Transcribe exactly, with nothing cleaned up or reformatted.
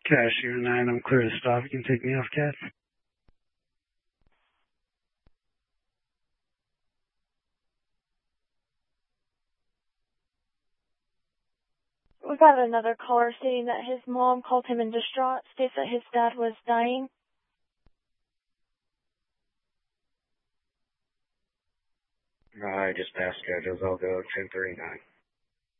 Cashier nine, I'm clear to stop. You can take me off, Cat. We got another caller stating that his mom called him in distraught, states that his dad was dying. I just passed schedules. I'll go ten thirty-nine.